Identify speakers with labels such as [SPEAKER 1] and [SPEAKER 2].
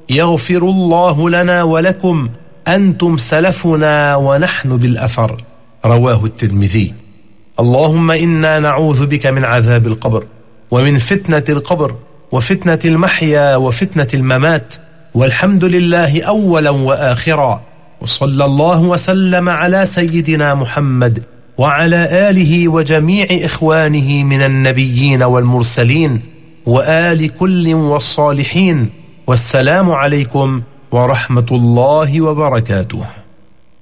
[SPEAKER 1] يغفر الله لنا ولكم، أنتم سلفنا ونحن بالأثر. رواه الترمذي. اللهم إنا نعوذ بك من عذاب القبر، ومن فتنة القبر، وفتنة المحيا، وفتنة الممات، والحمد لله أولا وآخرا. وصلى الله وسلم على سيدنا محمد وعلى آله وجميع إخوانه من النبيين والمرسلين وآل كل والصالحين. والسلام عليكم ورحمة الله وبركاته.